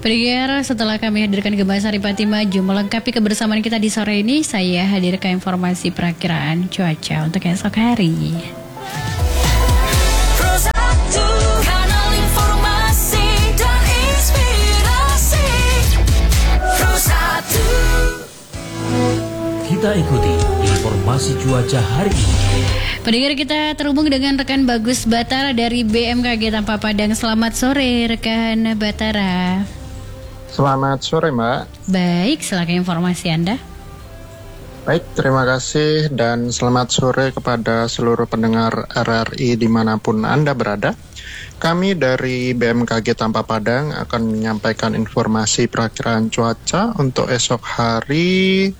Pendengar, setelah kami hadirkan Gemba Saripati Maju melengkapi kebersamaan kita di sore ini, saya hadirkan informasi perakiraan cuaca untuk esok hari. Kita ikuti informasi cuaca hari ini. Pendengar, kita terhubung dengan rekan Bagus Batara dari BMKG Tampa Padang. Selamat sore rekan Batara. Selamat sore Mbak. Baik, silakan informasi Anda. Baik, terima kasih dan selamat sore kepada seluruh pendengar RRI dimanapun Anda berada. Kami dari BMKG Tampa Padang akan menyampaikan informasi perakiraan cuaca untuk esok hari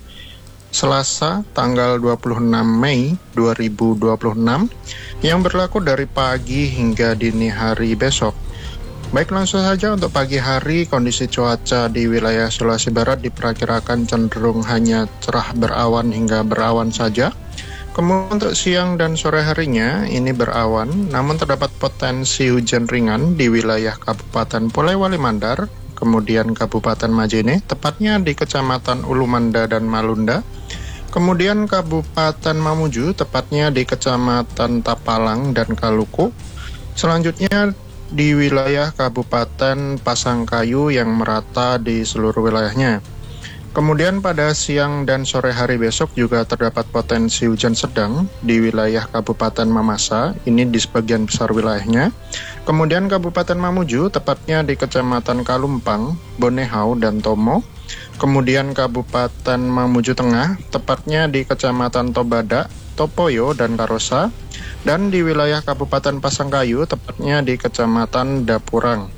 Selasa tanggal 26 Mei 2026 yang berlaku dari pagi hingga dini hari besok. Baik, langsung saja untuk pagi hari kondisi cuaca di wilayah Sulawesi Barat diperkirakan cenderung hanya cerah berawan hingga berawan saja. Kemudian untuk siang dan sore harinya ini berawan, namun terdapat potensi hujan ringan di wilayah Kabupaten Polewali Mandar, kemudian Kabupaten Majene, tepatnya di Kecamatan Ulumanda dan Malunda, kemudian Kabupaten Mamuju, tepatnya di Kecamatan Tapalang dan Kaluku, selanjutnya di wilayah Kabupaten Pasangkayu yang merata di seluruh wilayahnya. Kemudian pada siang dan sore hari besok juga terdapat potensi hujan sedang di wilayah Kabupaten Mamasa, ini di sebagian besar wilayahnya. Kemudian Kabupaten Mamuju, tepatnya di Kecamatan Kalumpang, Bonehau, dan Tomo. Kemudian Kabupaten Mamuju Tengah, tepatnya di Kecamatan Tobada, Topoyo, dan Karosa. Dan di wilayah Kabupaten Pasangkayu, tepatnya di Kecamatan Dapurang.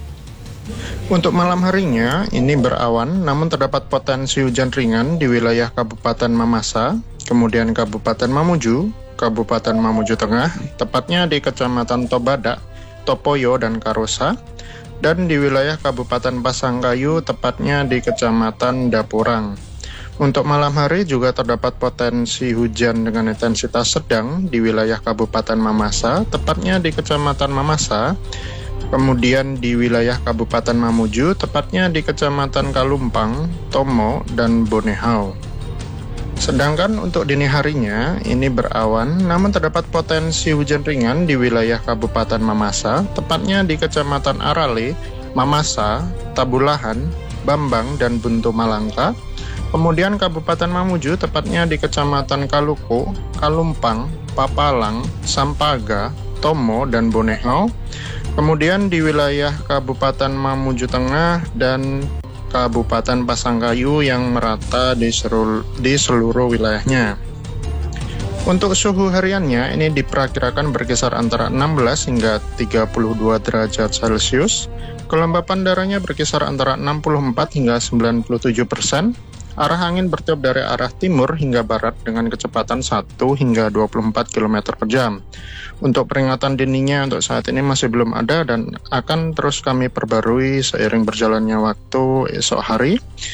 Untuk malam harinya, ini berawan, namun terdapat potensi hujan ringan di wilayah Kabupaten Mamasa, kemudian Kabupaten Mamuju, Kabupaten Mamuju Tengah, tepatnya di Kecamatan Tobada, Topoyo, dan Karosa, dan di wilayah Kabupaten Pasangkayu, tepatnya di Kecamatan Dapurang. Untuk malam hari juga terdapat potensi hujan dengan intensitas sedang di wilayah Kabupaten Mamasa, tepatnya di Kecamatan Mamasa, kemudian di wilayah Kabupaten Mamuju, tepatnya di Kecamatan Kalumpang, Tomo, dan Bonehau. Sedangkan untuk dini harinya, ini berawan, namun terdapat potensi hujan ringan di wilayah Kabupaten Mamasa, tepatnya di Kecamatan Arale, Mamasa, Tabulahan, Bambang, dan Buntu Malangka. Kemudian Kabupaten Mamuju, tepatnya di Kecamatan Kaluku, Kalumpang, Papalang, Sampaga, Tomo, dan Bonehau. Kemudian di wilayah Kabupaten Mamuju Tengah dan Kabupaten Pasangkayu yang merata di seluruh wilayahnya. Untuk suhu hariannya ini diperkirakan berkisar antara 16 hingga 32 derajat Celcius. Kelembapan udaranya berkisar antara 64 hingga 97%. Arah angin bertiup dari arah timur hingga barat dengan kecepatan 1 hingga 24 km per jam. Untuk peringatan dininya untuk saat ini masih belum ada dan akan terus kami perbarui seiring berjalannya waktu esok hari.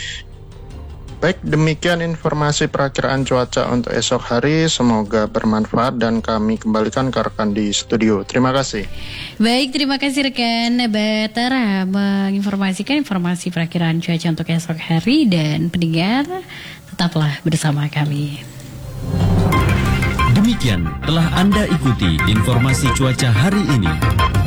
Baik, demikian informasi perakiraan cuaca untuk esok hari. Semoga bermanfaat dan kami kembalikan ke rekan di studio. Terima kasih. Baik, terima kasih rekan Batara menginformasikan informasi perakiraan cuaca untuk esok hari, dan pendengar tetaplah bersama kami. Demikian telah Anda ikuti informasi cuaca hari ini.